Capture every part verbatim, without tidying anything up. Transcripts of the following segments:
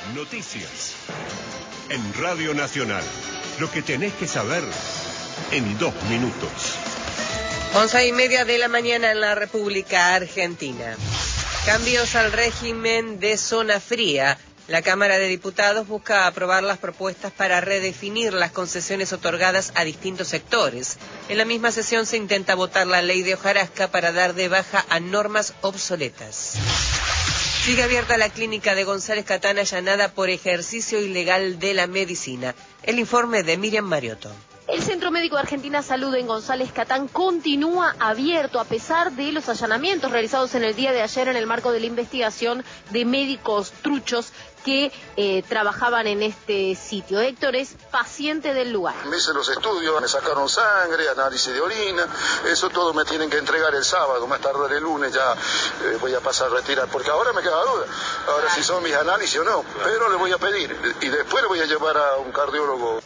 Noticias. En Radio Nacional. Lo que tenés que saber en dos minutos. Once y media de la mañana en la República Argentina. Cambios al régimen de zona fría. La Cámara de Diputados busca aprobar las propuestas para redefinir las concesiones otorgadas a distintos sectores. En la misma sesión se intenta votar la ley de hojarasca para dar de baja a normas obsoletas. Sigue abierta la clínica de González Catán allanada por ejercicio ilegal de la medicina. El informe de Miriam Mariotto. El Centro Médico de Argentina Salud en González Catán continúa abierto a pesar de los allanamientos realizados en el día de ayer en el marco de la investigación de médicos truchos que eh, trabajaban en este sitio. Héctor es paciente del lugar. Me hice los estudios, me sacaron sangre, análisis de orina, eso todo me tienen que entregar el sábado, más tarde el lunes ya eh, voy a pasar a retirar, porque ahora me queda duda, ahora si son mis análisis o no, pero le voy a pedir y después le voy a llevar a un cardiólogo.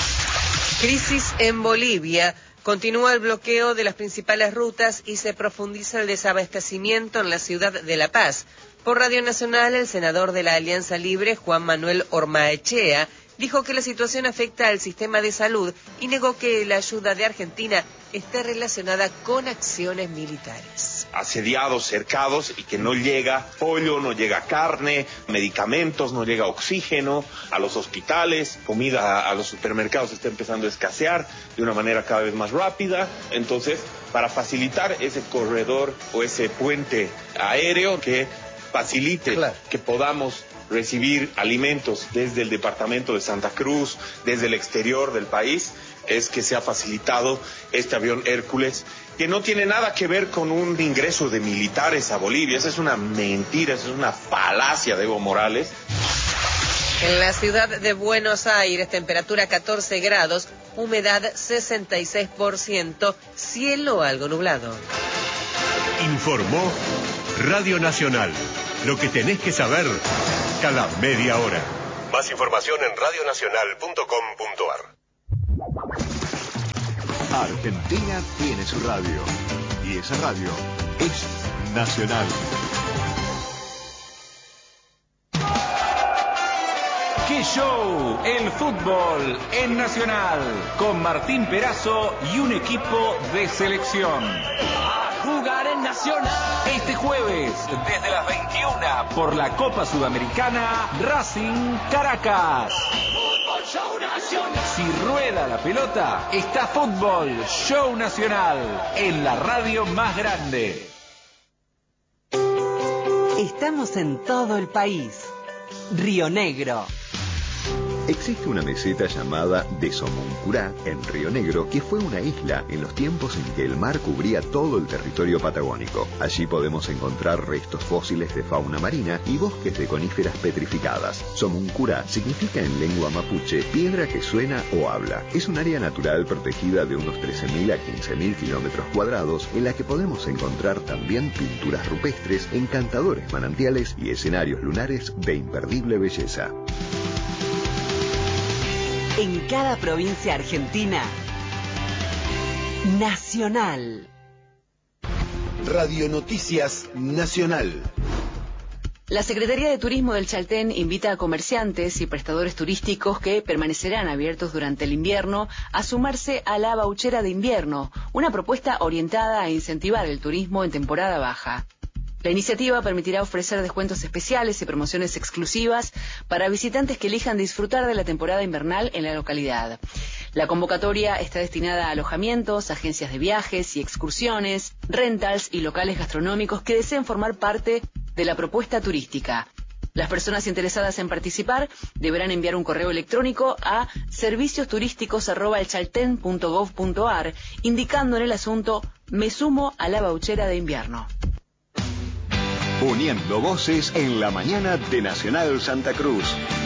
Crisis en Bolivia. Continúa el bloqueo de las principales rutas y se profundiza el desabastecimiento en la ciudad de La Paz. Por Radio Nacional, el senador de la Alianza Libre, Juan Manuel Ormaechea, dijo que la situación afecta al sistema de salud y negó que la ayuda de Argentina esté relacionada con acciones militares. Asediados, cercados y que no llega pollo, no llega carne, medicamentos, no llega oxígeno a los hospitales, comida a los supermercados está empezando a escasear de una manera cada vez más rápida. Entonces, para facilitar ese corredor o ese puente aéreo que facilite claro. que podamos recibir alimentos desde el departamento de Santa Cruz, desde el exterior del país, es que se ha facilitado este avión Hércules, que no tiene nada que ver con un ingreso de militares a Bolivia. Esa es una mentira, esa es una falacia de Evo Morales. En la ciudad de Buenos Aires, temperatura catorce grados, humedad sesenta y seis por ciento, cielo algo nublado. Informó Radio Nacional. Lo que tenés que saber cada media hora. Más información en radio nacional punto com punto a r. Argentina tiene su radio. Y esa radio es Nacional. ¡Qué show! El fútbol en Nacional. Con Martín Perazo y un equipo de selección. Jugar en Nacional. Este jueves, desde las veintiuna, por la Copa Sudamericana, Racing Caracas. Fútbol Show Nacional. Si rueda la pelota, está Fútbol Show Nacional, en la radio más grande. Estamos en todo el país. Río Negro. Existe una meseta llamada de Somoncurá, en Río Negro, que fue una isla en los tiempos en que el mar cubría todo el territorio patagónico. Allí podemos encontrar restos fósiles de fauna marina y bosques de coníferas petrificadas. Somoncurá significa en lengua mapuche piedra que suena o habla. Es un área natural protegida de unos trece mil a quince mil kilómetros cuadrados, en la que podemos encontrar también pinturas rupestres, encantadores manantiales y escenarios lunares de imperdible belleza. En cada provincia argentina, Nacional. Radio Noticias Nacional. La Secretaría de Turismo del Chaltén invita a comerciantes y prestadores turísticos que permanecerán abiertos durante el invierno a sumarse a la Bauchera de Invierno, una propuesta orientada a incentivar el turismo en temporada baja. La iniciativa permitirá ofrecer descuentos especiales y promociones exclusivas para visitantes que elijan disfrutar de la temporada invernal en la localidad. La convocatoria está destinada a alojamientos, agencias de viajes y excursiones, rentals y locales gastronómicos que deseen formar parte de la propuesta turística. Las personas interesadas en participar deberán enviar un correo electrónico a servicios turísticos arroba el chalten punto gov punto a r indicando en el asunto "Me sumo a la Bauchera de Invierno". Uniendo voces en la mañana de Nacional Santa Cruz.